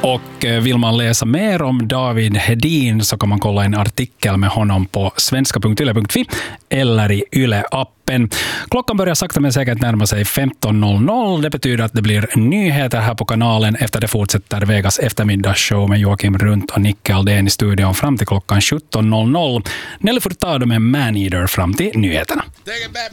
Och vill man läsa mer om David Hedin så kan man kolla en artikel med honom på svenska.yle.fi eller i Yle-appen. Klockan börjar sakta men säkert närma sig 15.00. Det betyder att det blir nyheter här på kanalen. Efter det fortsätter Vegas eftermiddagsshow med Joakim Runt och Nicke Aldén i studion fram till klockan 17.00. Nelly Furtado med Man Eater fram till nyheterna.